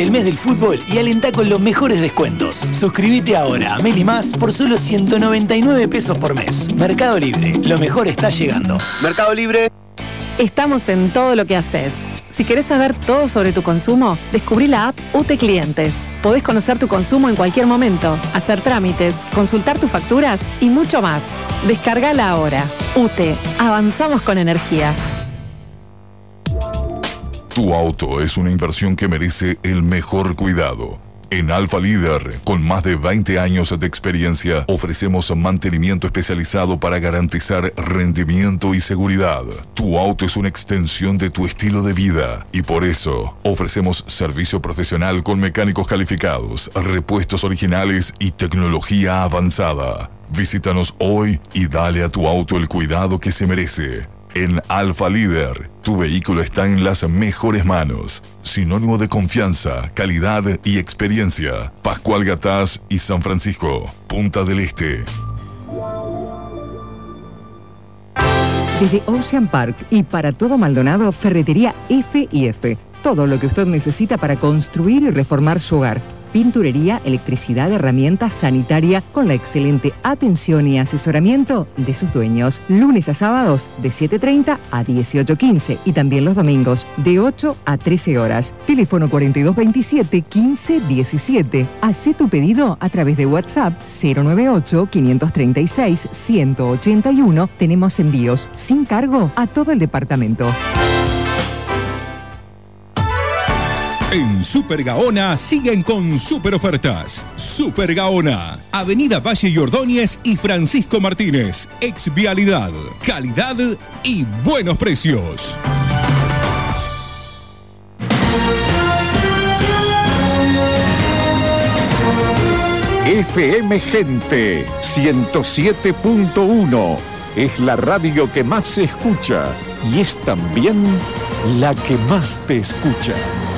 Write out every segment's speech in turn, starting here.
Vivite el mes del fútbol y alentá con los mejores descuentos. Suscríbete ahora a Meli Más por solo 199 pesos por mes. Mercado Libre, lo mejor está llegando. Mercado Libre. Estamos en todo lo que haces. Si querés saber todo sobre tu consumo, descubrí la app UTE Clientes. Podés conocer tu consumo en cualquier momento, hacer trámites, consultar tus facturas y mucho más. Descargala ahora. UTE, avanzamos con energía. Tu auto es una inversión que merece el mejor cuidado. En Alfa Líder, con más de 20 años de experiencia, ofrecemos mantenimiento especializado para garantizar rendimiento y seguridad. Tu auto es una extensión de tu estilo de vida y por eso ofrecemos servicio profesional con mecánicos calificados, repuestos originales y tecnología avanzada. Visítanos hoy y dale a tu auto el cuidado que se merece. En Alfa Líder, tu vehículo está en las mejores manos. Sinónimo de confianza, calidad y experiencia. Pascual Gatás y San Francisco, Punta del Este. Desde Ocean Park y para todo Maldonado, Ferretería F&F. Todo lo que usted necesita para construir y reformar su hogar. Pinturería, electricidad, herramientas, sanitaria, con la excelente atención y asesoramiento de sus dueños. Lunes a sábados de 7:30 a 18:15 y también los domingos de 8 a 13 horas. Teléfono 4227-1517. Hacé tu pedido a través de WhatsApp 098-536-181. Tenemos envíos sin cargo a todo el departamento. En Super Gaona siguen con super ofertas. Super Gaona, Avenida Valle y Ordóñez y Francisco Martínez. Ex Vialidad, calidad y buenos precios. FM Gente 107.1 es la radio que más se escucha y es también la que más te escucha.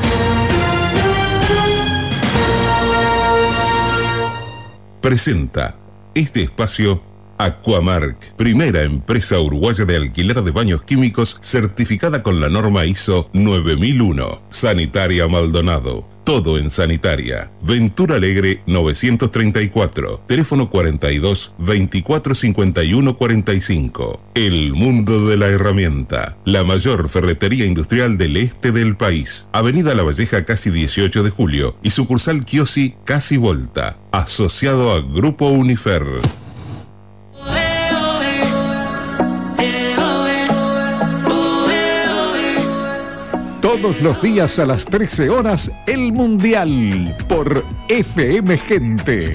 Presenta este espacio Aquamark, primera empresa uruguaya de alquiler de baños químicos certificada con la norma ISO 9001. Sanitaria Maldonado, todo en sanitaria. Ventura Alegre 934, teléfono 42 24 51 45. El mundo de la herramienta, la mayor ferretería industrial del este del país. Avenida La Valleja casi 18 de julio y sucursal Kiosi casi Volta, asociado a Grupo Unifer. Todos los días a las 13 horas, el Mundial por FM Gente.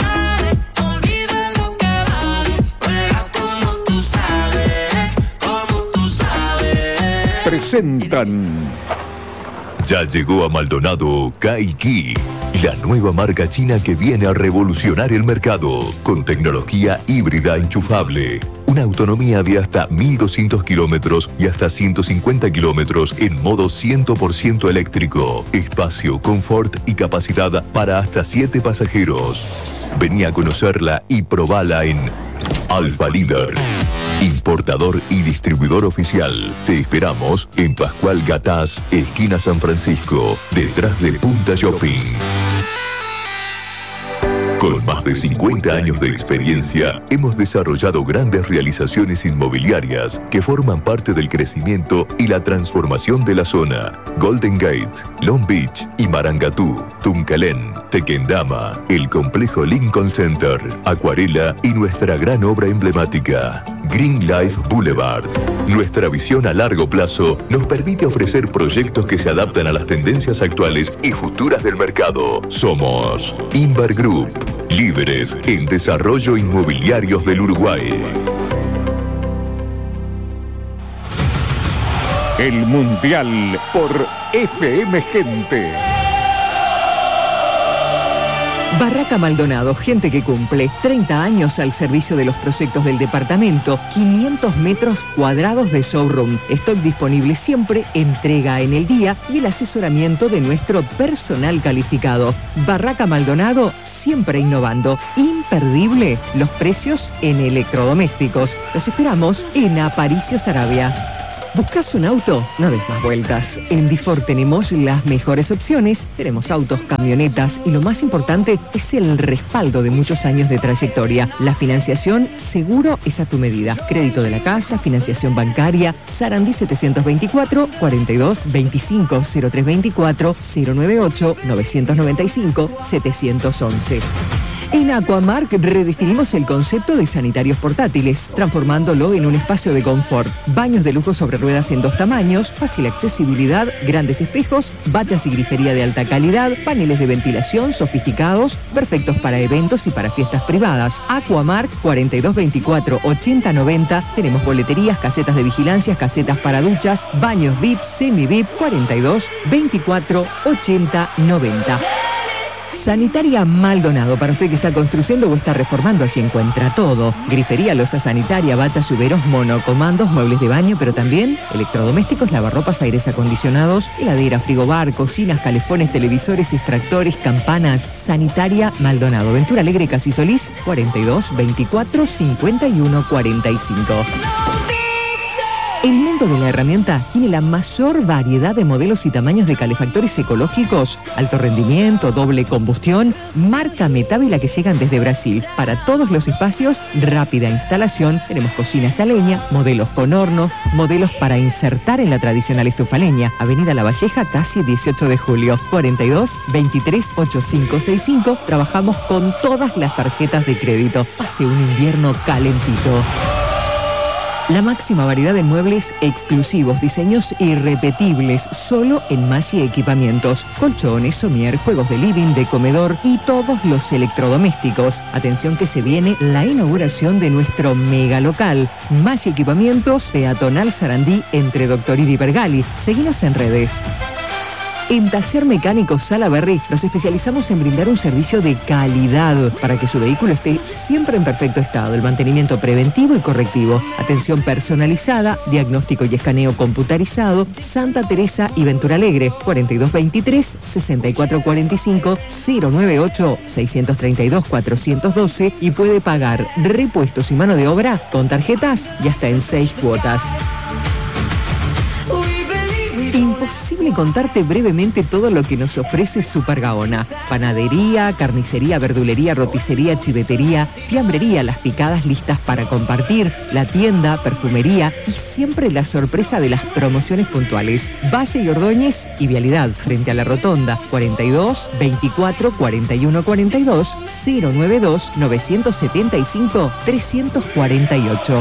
Presentan. Ya llegó a Maldonado Kaiki, la nueva marca china que viene a revolucionar el mercado con tecnología híbrida enchufable. Una autonomía de hasta 1200 kilómetros y hasta 150 kilómetros en modo 100% eléctrico. Espacio, confort y capacidad para hasta 7 pasajeros. Vení a conocerla y probala en Alfa Líder, importador y distribuidor oficial. Te esperamos en Pascual Gatás, esquina San Francisco, detrás de Punta Shopping. Con más de 50 años de experiencia, hemos desarrollado grandes realizaciones inmobiliarias que forman parte del crecimiento y la transformación de la zona. Golden Gate, Long Beach y Marangatú, Tuncalén, Tequendama, el complejo Lincoln Center, Acuarela y nuestra gran obra emblemática, Green Life Boulevard. Nuestra visión a largo plazo nos permite ofrecer proyectos que se adaptan a las tendencias actuales y futuras del mercado. Somos Inver Group, líderes en desarrollo inmobiliario del Uruguay. El Mundial por FM Gente. Barraca Maldonado, gente que cumple. 30 años al servicio de los proyectos del departamento. 500 metros cuadrados de showroom. Stock disponible siempre, entrega en el día y el asesoramiento de nuestro personal calificado. Barraca Maldonado, siempre innovando. Imperdible los precios en electrodomésticos. Los esperamos en Aparicio Saravia. ¿Buscas un auto? No des más vueltas. En Difor tenemos las mejores opciones. Tenemos autos, camionetas y lo más importante es el respaldo de muchos años de trayectoria. La financiación seguro es a tu medida. Crédito de la casa, financiación bancaria. Sarandí 724 42 25 0324 098 995 711. En Aquamark redefinimos el concepto de sanitarios portátiles, transformándolo en un espacio de confort. Baños de lujo sobre ruedas en 2 tamaños, fácil accesibilidad, grandes espejos, bañas y grifería de alta calidad, paneles de ventilación sofisticados, perfectos para eventos y para fiestas privadas. Aquamark 4224 8090. Tenemos boleterías, casetas de vigilancia, casetas para duchas, baños VIP, semi-VIP 4224 8090. Sanitaria Maldonado, para usted que está construyendo o está reformando, allí encuentra todo. Grifería, loza sanitaria, bachas, lluveros, monocomandos, muebles de baño, pero también electrodomésticos, lavarropas, aires acondicionados, heladera, frigobar, cocinas, calefones, televisores, extractores, campanas. Sanitaria Maldonado, Ventura Alegre, Casi Solís, 42 24 51 45. El mundo de la herramienta tiene la mayor variedad de modelos y tamaños de calefactores ecológicos, alto rendimiento, doble combustión, marca Metávila que llegan desde Brasil. Para todos los espacios, rápida instalación. Tenemos cocinas a leña, modelos con horno, modelos para insertar en la tradicional estufa a leña. Avenida La Valleja, casi 18 de julio, 42 23 8565. Trabajamos con todas las tarjetas de crédito. Pase un invierno calentito. La máxima variedad de muebles exclusivos, diseños irrepetibles, solo en Maggi Equipamientos. Colchones, somier, juegos de living, de comedor y todos los electrodomésticos. Atención que se viene la inauguración de nuestro mega local. Maggi Equipamientos, peatonal Sarandí, entre Doctoridi y Bergali. Seguinos en redes. En Taller Mecánico Salaberry nos especializamos en brindar un servicio de calidad para que su vehículo esté siempre en perfecto estado. El mantenimiento preventivo y correctivo, atención personalizada, diagnóstico y escaneo computarizado. Santa Teresa y Ventura Alegre, 4223 6445 098 632 412 y puede pagar repuestos y mano de obra con tarjetas y hasta en 6 cuotas. Imposible contarte brevemente todo lo que nos ofrece Super Gaona. Panadería, carnicería, verdulería, roticería, chivetería, fiambrería, las picadas listas para compartir, la tienda, perfumería y siempre la sorpresa de las promociones puntuales. Valle y Ordóñez y Vialidad frente a la Rotonda, 42 24 41 42 092 975 348.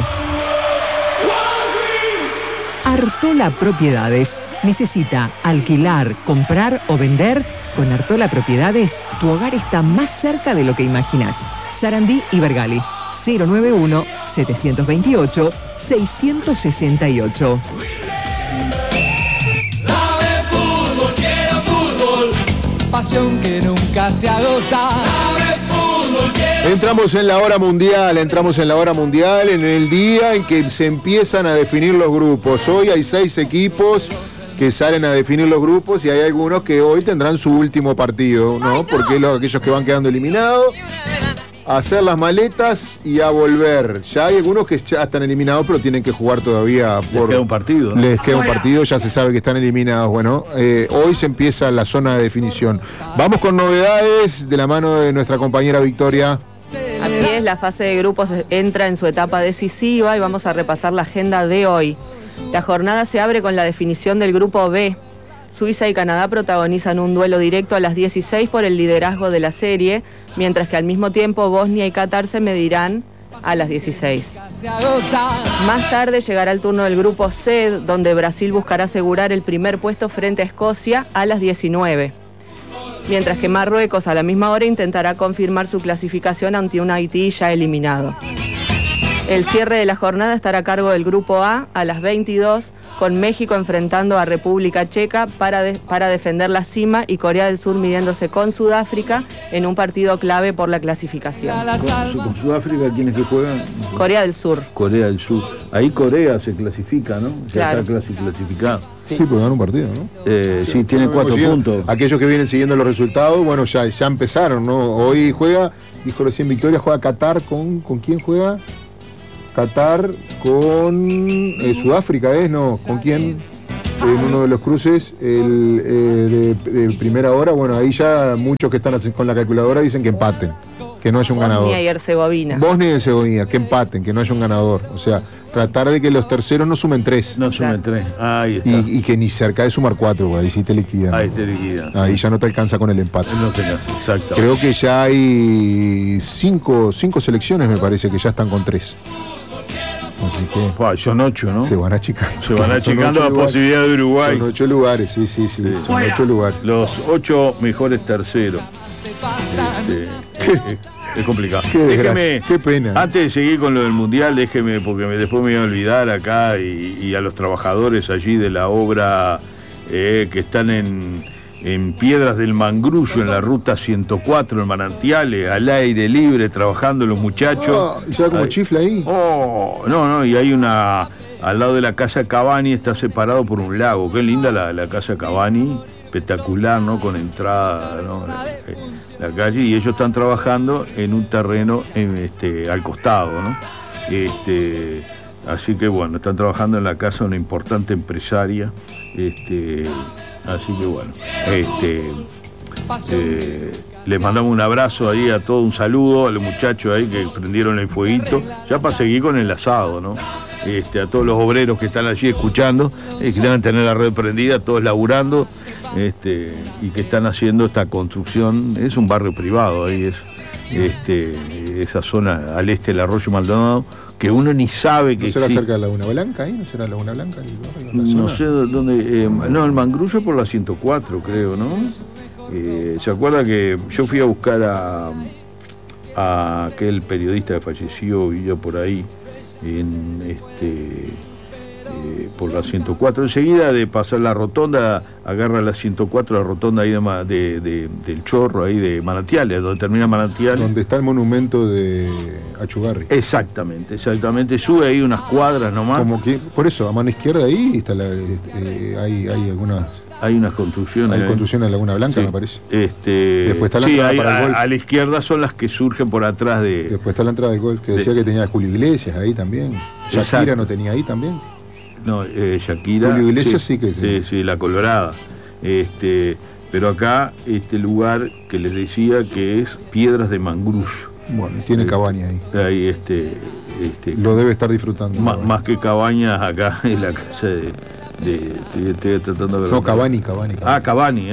Artola Propiedades. ¿Necesita alquilar, comprar o vender? Con Artola Propiedades, tu hogar está más cerca de lo que imaginas. Sarandí y Bergali, 091-728-668. Dame fútbol, quiero fútbol, pasión que nunca se agota. Dame fútbol, quiero... Entramos en la hora mundial, en el día en que se empiezan a definir los grupos. Hoy hay 6 equipos que salen a definir los grupos y hay algunos que hoy tendrán su último partido, ¿no? Porque aquellos que van quedando eliminados, a hacer las maletas y a volver. Ya hay algunos que ya están eliminados, pero tienen que jugar todavía. Les queda un partido, ¿no? Les queda un partido, ya se sabe que están eliminados. Bueno, hoy se empieza la zona de definición. Vamos con novedades de la mano de nuestra compañera Victoria. Así es, la fase de grupos entra en su etapa decisiva y vamos a repasar la agenda de hoy. La jornada se abre con la definición del grupo B. Suiza y Canadá protagonizan un duelo directo a las 16 por el liderazgo de la serie, mientras que al mismo tiempo Bosnia y Qatar se medirán a las 16. Más tarde llegará el turno del grupo C, donde Brasil buscará asegurar el primer puesto frente a Escocia a las 19. Mientras que Marruecos a la misma hora intentará confirmar su clasificación ante un Haití ya eliminado. El cierre de la jornada estará a cargo del Grupo A las 22, con México enfrentando a República Checa para defender la cima y Corea del Sur midiéndose con Sudáfrica en un partido clave por la clasificación. ¿Con Sudáfrica quiénes que juegan? Corea del Sur. Corea del Sur. Ahí Corea se clasifica, ¿no? Ya claro. Está clasificado. Sí, porque ganan un partido, ¿no? Sí, tiene 4 puntos. Aquellos que vienen siguiendo los resultados, bueno, ya empezaron, ¿no? Hoy juega, dijo recién Victoria, juega Qatar ¿con quién juega? Qatar con Sudáfrica, ¿no? ¿Con quién? En uno de los cruces de primera hora. Bueno, ahí ya muchos que están con la calculadora dicen que empaten, que no haya un ganador. Bosnia y Herzegovina. Bosnia y Herzegovina, que empaten, que no haya un ganador. O sea, tratar de que los terceros no sumen 3. No sumen 3. Ahí está. Y que ni cerca de sumar 4, ahí sí te liquidan. Ahí te liquidan. Ahí ya no te alcanza con el empate. No te alcanza, exacto. Creo que ya hay 5 selecciones, me parece, que ya están con 3. Así que son 8, ¿no? Se van achicando. Se van achicando la posibilidad de Uruguay. Son 8 lugares, sí. Son 8 lugares. Los 8 mejores terceros. Es complicado. Déjeme, qué pena. Antes de seguir con lo del Mundial, déjeme, porque después me voy a olvidar acá y a los trabajadores allí de la obra que están en Piedras del Mangrullo, en la ruta 104, en Manantiales, al aire libre, trabajando los muchachos. ¿Ya como chifla ahí? No, y hay una, al lado de la casa Cavani, está separado por un lago. Qué linda la casa Cavani, espectacular, ¿no? Con entrada, ¿no? La calle, y ellos están trabajando en un terreno al costado, ¿no? Así que bueno, están trabajando en la casa de una importante empresaria. Así que bueno, les mandamos un abrazo ahí a todos, un saludo a los muchachos ahí que prendieron el fueguito, ya para seguir con el asado, ¿no? A todos los obreros que están allí escuchando, que deben tener la red prendida, todos laburando, y que están haciendo esta construcción. Es un barrio privado ahí, esa zona al este del Arroyo Maldonado, que uno ni sabe que existe. ¿No será cerca de Laguna Blanca ahí? ¿No será Laguna Blanca? No sé dónde. No, el Mangrullo por la 104, creo, ¿no? ¿Se acuerda que yo fui a buscar a aquel periodista que falleció, vivía por ahí, por la 104? Enseguida de pasar la rotonda, agarra la 104, la rotonda ahí del Chorro, ahí de Manantiales, donde termina Manantiales. Donde está el monumento de Achugarri. Exactamente. Sube ahí unas cuadras nomás. Como que, por eso, a mano izquierda ahí está hay algunas... Hay unas construcciones. Hay construcciones en Laguna Blanca, me parece. Después está la entrada para el golf. A la izquierda son las que surgen por atrás de... Después está la entrada del golf, que decía que tenía Julio Iglesias ahí también. Shakira no tenía ahí también. No, Shakira... Julio Iglesias sí que... Sí, la Colorada. Pero acá, este lugar que les decía que es Piedras de Mangrullo. Bueno, tiene cabaña ahí. Ahí, lo debe estar disfrutando. Más que cabañas, acá en la casa estoy tratando de ver. No, Cavani. Ah, Cavani.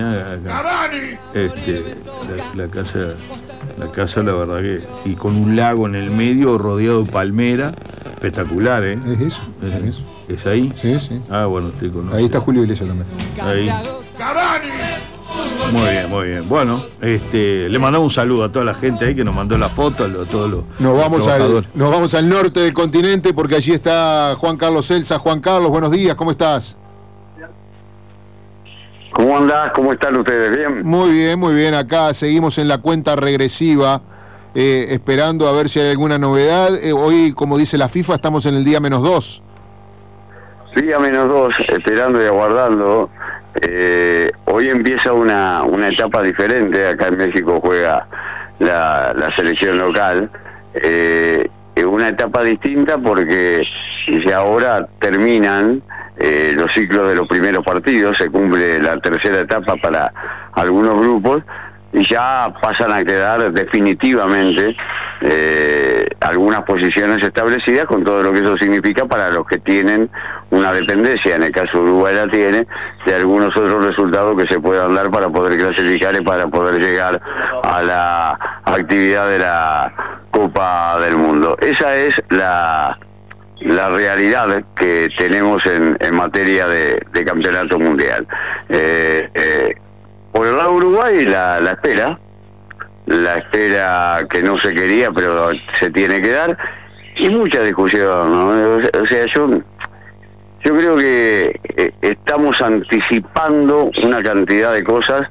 La casa, la verdad que... Y con un lago en el medio, rodeado de palmera. Espectacular, ¿eh? Es eso. ¿Es ahí? Sí. Ah, bueno, estoy con... Ahí está Julio Iglesias también. Ahí. ¡Cavani! Muy bien. Bueno, le mandamos un saludo a toda la gente ahí que nos mandó la foto, a todos los trabajadores. Nos vamos al norte del continente porque allí está Juan Carlos Celsa. Juan Carlos, buenos días, ¿cómo estás? ¿Cómo andás? ¿Cómo están ustedes? ¿Bien? Muy bien. Acá seguimos en la cuenta regresiva, esperando a ver si hay alguna novedad. Hoy, como dice la FIFA, estamos en el día -2. Día -2, esperando y aguardando. Hoy empieza una etapa diferente. Acá en México juega la selección local. Una etapa distinta porque ya ahora terminan los ciclos de los primeros partidos, se cumple la tercera etapa para algunos grupos y ya pasan a quedar definitivamente algunas posiciones establecidas, con todo lo que eso significa para los que tienen una dependencia, en el caso de Uruguay la tiene, de algunos otros resultados que se puedan dar para poder clasificar y para poder llegar a la actividad de la Copa del Mundo. Esa es la realidad que tenemos en materia de campeonato mundial. Por el lado de Uruguay la espera que no se quería pero se tiene que dar, y mucha discusión, ¿no? O sea, yo creo que estamos anticipando una cantidad de cosas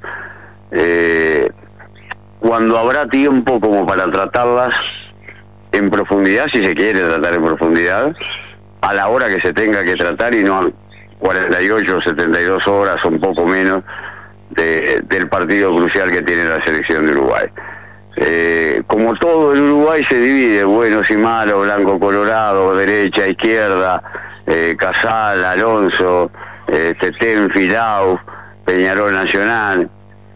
cuando habrá tiempo como para tratarlas en profundidad, si se quiere tratar en profundidad, a la hora que se tenga que tratar y no 48 o 72 horas o un poco menos del partido crucial que tiene la selección de Uruguay. como todo el Uruguay se divide, buenos y malos, blanco, colorado, derecha, izquierda, Casal, Alonso, Tenfi, Lau, Peñarol Nacional,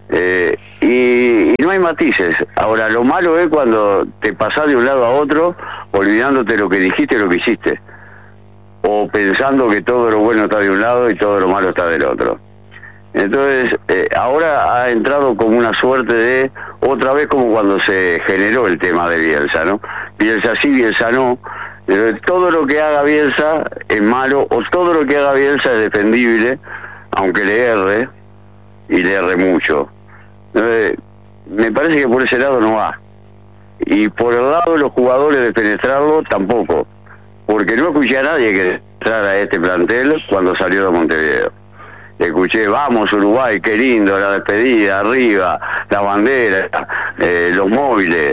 y no hay matices. Ahora, lo malo es cuando te pasás de un lado a otro olvidándote lo que dijiste y lo que hiciste, o pensando que todo lo bueno está de un lado y todo lo malo está del otro. Entonces, ahora ha entrado como una suerte de, otra vez como cuando se generó el tema de Bielsa, ¿no? Bielsa sí, Bielsa no. Todo lo que haga Bielsa es malo, o todo lo que haga Bielsa es defendible, aunque le erre, y le erre mucho. Me parece que por ese lado no va. Y por el lado de los jugadores de penetrarlo, tampoco. Porque no escuché a nadie que entrara a este plantel cuando salió de Montevideo. Escuché, vamos Uruguay, qué lindo, la despedida, arriba, la bandera, los móviles,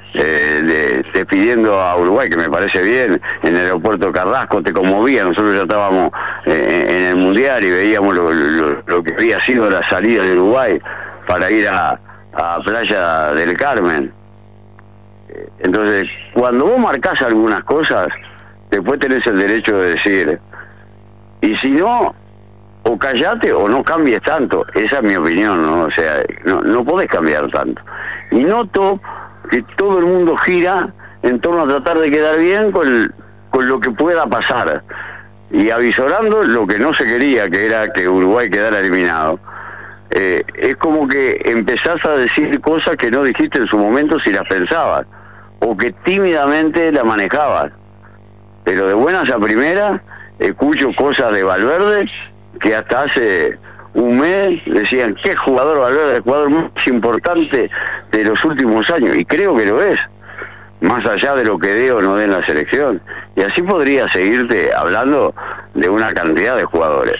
despidiendo a Uruguay, que me parece bien, en el aeropuerto Carrasco, te conmovía, nosotros ya estábamos en el Mundial y veíamos lo que había sido la salida de Uruguay para ir a Playa del Carmen. Entonces, cuando vos marcás algunas cosas, después tenés el derecho de decir, y si no, o callate o no cambies tanto. Esa es mi opinión, ¿no? O sea, no podés cambiar tanto. Y noto que todo el mundo gira en torno a tratar de quedar bien con lo que pueda pasar, y avisorando lo que no se quería, que era que Uruguay quedara eliminado. Es como que empezás a decir cosas que no dijiste en su momento si las pensabas, o que tímidamente las manejabas. Pero de buenas a primeras escucho cosas de Valverde que hasta hace un mes decían, ¿qué jugador Valverde? El jugador más importante de los últimos años, y creo que lo es, más allá de lo que dé o no dé en la selección. Y así podría seguirte hablando de una cantidad de jugadores,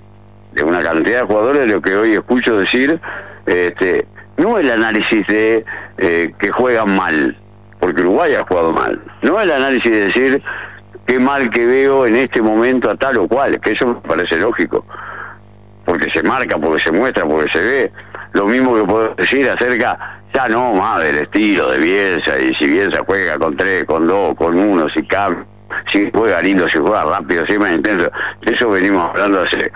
de lo que hoy escucho decir, no el análisis de que juegan mal, porque Uruguay ha jugado mal, no el análisis de decir qué mal que veo en este momento a tal o cual, que eso me parece lógico, porque se marca, porque se muestra, porque se ve. Lo mismo que puedo decir acerca, ya no más del estilo de Bielsa, y si Bielsa juega con 3, con 2, con 1, si cambia, si juega lindo, si juega rápido, si más intenso. De eso venimos hablando hace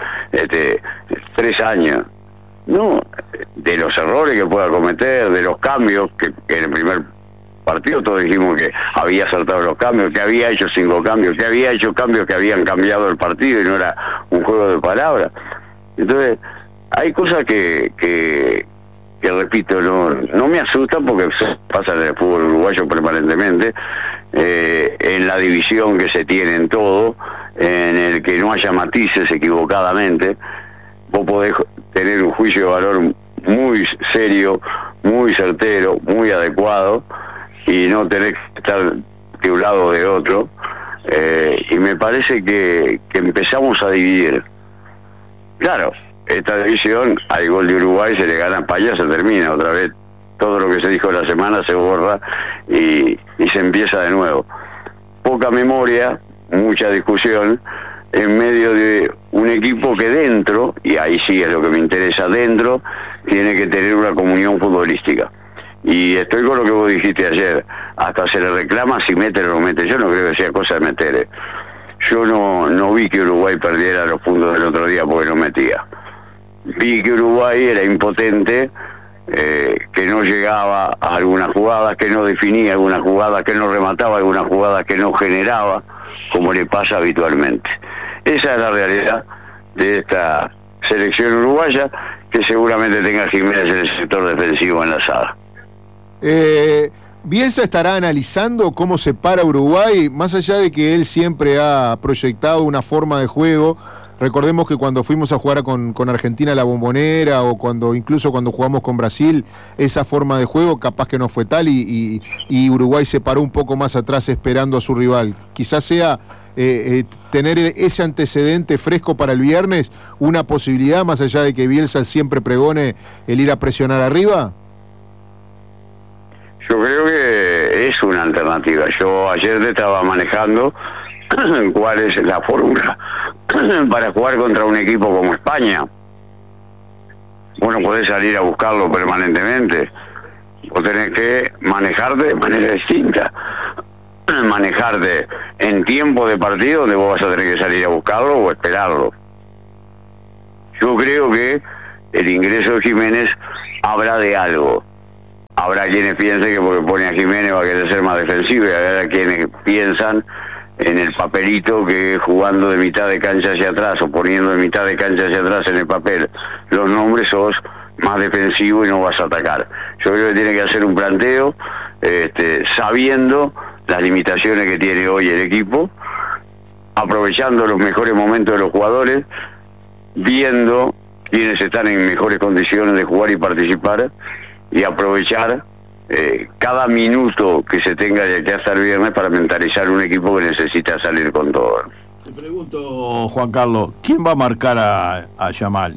3 años. No, de los errores que pueda cometer, de los cambios, que en el primer partido todos dijimos que había acertado los cambios, que había hecho 5 cambios, que había hecho cambios que habían cambiado el partido y no era un juego de palabras. Entonces, hay cosas que repito, no me asustan, porque pasa en el fútbol uruguayo permanentemente, en la división que se tiene en todo, en el que no haya matices equivocadamente. Vos podés tener un juicio de valor muy serio, muy certero, muy adecuado, y no tenés que estar de un lado o de otro, y me parece que empezamos a dividir. Claro, esta división, hay gol de Uruguay, se le gana a España, se termina otra vez. Todo lo que se dijo la semana se borra y se empieza de nuevo. Poca memoria, mucha discusión, en medio de un equipo que dentro, y ahí sí es lo que me interesa, dentro tiene que tener una comunión futbolística. Y estoy con lo que vos dijiste ayer, hasta se le reclama si mete o no mete. Yo no creo que sea cosa de meter. Yo no vi que Uruguay perdiera los puntos del otro día porque no metía. Vi que Uruguay era impotente, que no llegaba a algunas jugadas, que no definía algunas jugadas, que no remataba algunas jugadas, que no generaba, como le pasa habitualmente. Esa es la realidad de esta selección uruguaya, que seguramente tenga a Jiménez en el sector defensivo enlazada. Bielsa estará analizando cómo se para Uruguay, más allá de que él siempre ha proyectado una forma de juego. Recordemos que cuando fuimos a jugar con Argentina a la Bombonera, o incluso cuando jugamos con Brasil, esa forma de juego capaz que no fue tal, y Uruguay se paró un poco más atrás esperando a su rival. Quizás sea tener ese antecedente fresco para el viernes una posibilidad, más allá de que Bielsa siempre pregone el ir a presionar arriba. Yo creo que es una alternativa. Yo ayer te estaba manejando cuál es la fórmula para jugar contra un equipo como España. Bueno, podés salir a buscarlo permanentemente, Vos tenés que manejarte de manera distinta. Manejarte en tiempo de partido donde vos vas a tener que salir a buscarlo o esperarlo. Yo creo que el ingreso de Jiménez habla de algo. Habrá quienes piensen que porque pone a Jiménez va a querer ser más defensivo, y habrá quienes piensan en el papelito que jugando de mitad de cancha hacia atrás o poniendo de mitad de cancha hacia atrás en el papel los nombres sos más defensivo y no vas a atacar. Yo creo que tiene que hacer un planteo sabiendo las limitaciones que tiene hoy el equipo, aprovechando los mejores momentos de los jugadores, viendo quienes están en mejores condiciones de jugar y participar, y aprovechar cada minuto que se tenga de aquí hasta el viernes para mentalizar un equipo que necesita salir con todo. Te pregunto, Juan Carlos, ¿quién va a marcar a Yamal?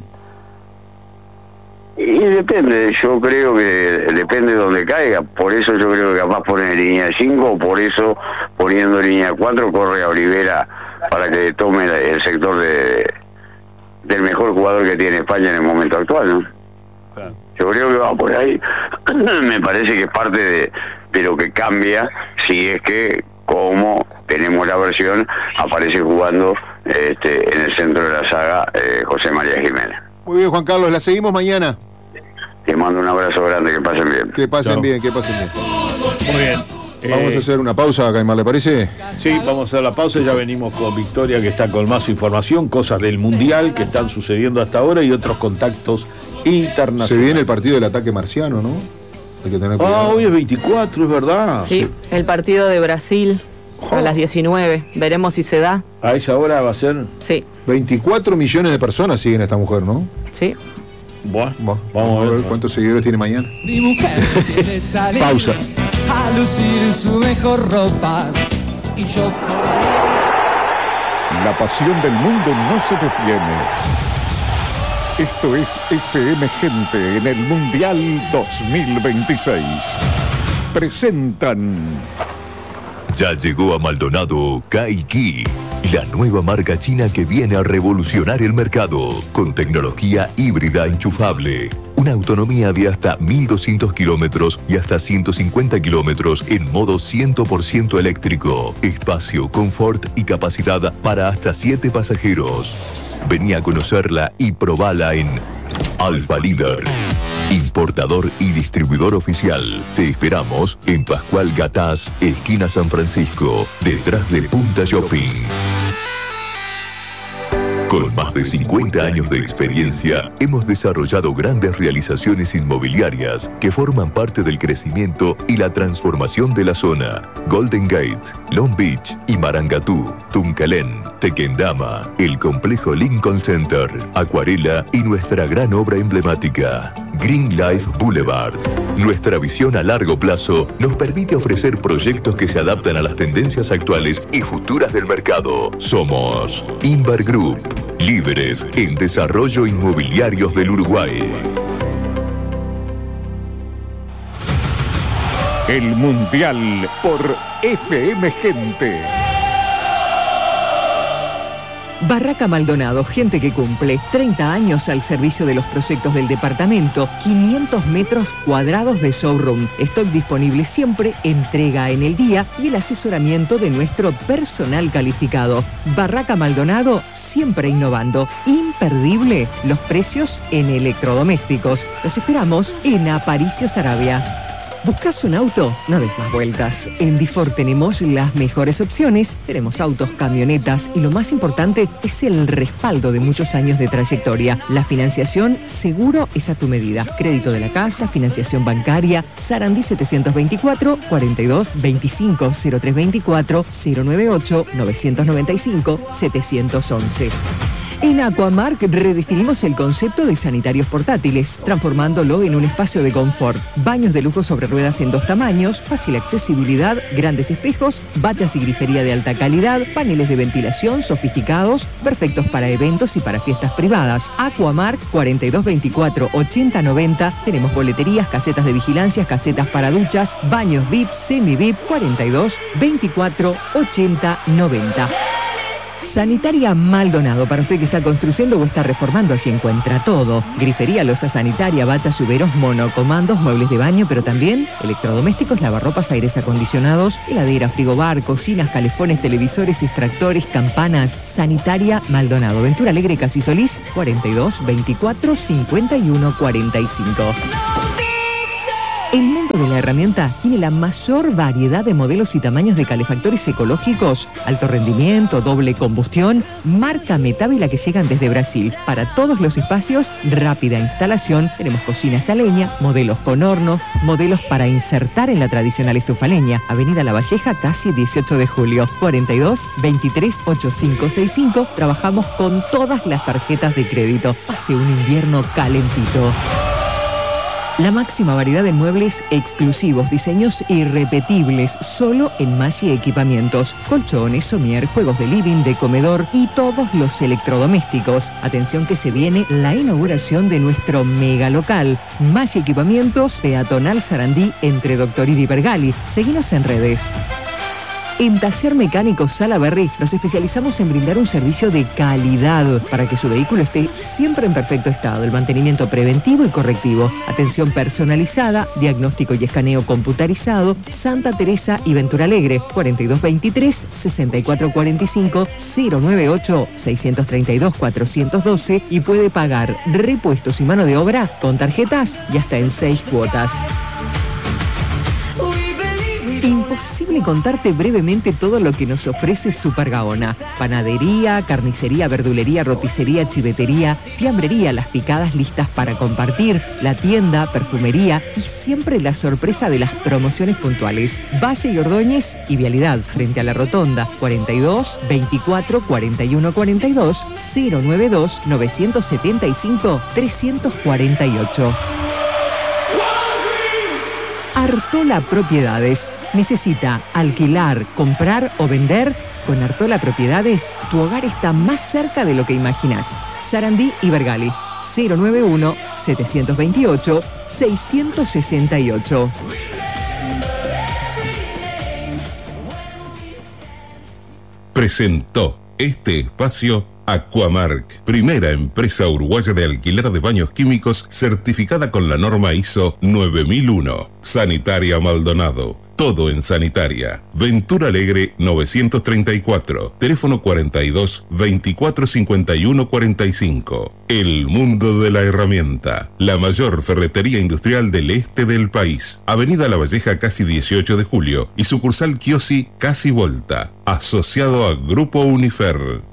Y depende, yo creo que depende de donde caiga, por eso yo creo que capaz pone línea 5, o por eso poniendo línea 4 corre a Olivera para que tome el sector del mejor jugador que tiene España en el momento actual, ¿no? Claro. Yo creo que va por ahí. Me parece que es parte de lo que cambia si es que, como tenemos la versión, aparece jugando en el centro de la saga José María Jiménez. Muy bien, Juan Carlos, la seguimos mañana. Te mando un abrazo grande, que pasen bien. Que pasen bien, que pasen bien. Muy bien. Vamos a hacer una pausa, Caimar, ¿le parece? Sí, vamos a hacer la pausa. Ya venimos con Victoria, que está con más información, cosas del Mundial que están sucediendo hasta ahora y otros contactos internacionales. Se viene el partido del ataque marciano, ¿no? Hay que tener cuidado. Hoy es 24, es verdad. Sí, el partido de Brasil a las 19. Veremos si se da. ¿A esa hora va a ser? Sí. 24 millones de personas siguen a esta mujer, ¿no? Sí. Bueno, vamos a ver cuántos seguidores tiene mañana. Mi mujer quiere salir pausa. A lucir su mejor ropa y yo La pasión del mundo no se detiene. Esto es FM Gente en el Mundial 2026. Presentan. Ya llegó a Maldonado Kaiki, la nueva marca china que viene a revolucionar el mercado con tecnología híbrida enchufable. Una autonomía de hasta 1.200 kilómetros y hasta 150 kilómetros en modo 100% eléctrico. Espacio, confort y capacidad para hasta 7 pasajeros. Vení a conocerla y probala en Alfa Líder, importador y distribuidor oficial. Te esperamos en Pascual Gatás, esquina San Francisco, detrás de Punta Shopping. Con más de 50 años de experiencia, hemos desarrollado grandes realizaciones inmobiliarias que forman parte del crecimiento y la transformación de la zona. Golden Gate, Long Beach y Marangatú, Tuncalén, Tequendama, el complejo Lincoln Center, Acuarela y nuestra gran obra emblemática, Green Life Boulevard. Nuestra visión a largo plazo nos permite ofrecer proyectos que se adaptan a las tendencias actuales y futuras del mercado. Somos Inver Group, líderes en desarrollo inmobiliarios del Uruguay. El Mundial por FM Gente. Barraca Maldonado, gente que cumple. 30 años al servicio de los proyectos del departamento. 500 metros cuadrados de showroom. Stock disponible siempre, entrega en el día y el asesoramiento de nuestro personal calificado. Barraca Maldonado, siempre innovando. Imperdible los precios en electrodomésticos. Los esperamos en Aparicio Saravia. ¿Buscas un auto? No des más vueltas. En Difor tenemos las mejores opciones, tenemos autos, camionetas y lo más importante es el respaldo de muchos años de trayectoria. La financiación seguro es a tu medida. Crédito de la casa, financiación bancaria, Sarandí 724 42 25 0324 098 995 711. En Aquamark redefinimos el concepto de sanitarios portátiles, transformándolo en un espacio de confort. Baños de lujo sobre ruedas en 2 tamaños, fácil accesibilidad, grandes espejos, bañas y grifería de alta calidad, paneles de ventilación sofisticados, perfectos para eventos y para fiestas privadas. Aquamark 4224 8090. Tenemos boleterías, casetas de vigilancia, casetas para duchas, baños VIP, semi VIP 42 24 80 90. Sanitaria Maldonado, para usted que está construyendo o está reformando, allí encuentra todo. Grifería, loza sanitaria, bachas, lluveros, monocomandos, muebles de baño, pero también electrodomésticos, lavarropas, aires acondicionados, heladera, frigobar, cocinas, calefones, televisores, extractores, campanas. Sanitaria Maldonado, Ventura Alegre, Casi Solís, 42 24 51 45. El mundo de la herramienta tiene la mayor variedad de modelos y tamaños de calefactores ecológicos, alto rendimiento, doble combustión, marca Metávila que llegan desde Brasil. Para todos los espacios, rápida instalación, tenemos cocinas a leña, modelos con horno, modelos para insertar en la tradicional estufa leña. Avenida La Valleja, casi 18 de julio, 42 23 8565. Trabajamos con todas las tarjetas de crédito. Pase un invierno calentito. La máxima variedad de muebles exclusivos, diseños irrepetibles, solo en Maggi Equipamientos. Colchones, somier, juegos de living, de comedor y todos los electrodomésticos. Atención que se viene la inauguración de nuestro mega local. Maggi Equipamientos, peatonal Sarandí, entre Doctoridi y Bergali. Seguinos en redes. En Taller Mecánico Salaberry nos especializamos en brindar un servicio de calidad para que su vehículo esté siempre en perfecto estado. El mantenimiento preventivo y correctivo, atención personalizada, diagnóstico y escaneo computarizado. Santa Teresa y Ventura Alegre, 4223 6445 098 632 412 y puede pagar repuestos y mano de obra con tarjetas y hasta en 6 cuotas. Imposible contarte brevemente todo lo que nos ofrece Super Gaona. Panadería, carnicería, verdulería, roticería, chivetería, fiambrería, las picadas listas para compartir, la tienda, perfumería y siempre la sorpresa de las promociones puntuales. Valle y Ordóñez y Vialidad frente a la Rotonda, 42 24 41 42 092 975 348. Artola Propiedades. ¿Necesita alquilar, comprar o vender? Con Artola Propiedades, tu hogar está más cerca de lo que imaginas. Sarandí y Bergali, 091-728-668. Presentó este espacio Aquamark, primera empresa uruguaya de alquiler de baños químicos certificada con la norma ISO 9001. Sanitaria Maldonado, todo en sanitaria. Ventura Alegre 934, teléfono 42 24 51 45. El mundo de la herramienta, la mayor ferretería industrial del este del país. Avenida La Valleja, casi 18 de julio y sucursal Chiosi, casi Volta, asociado a Grupo Unifer.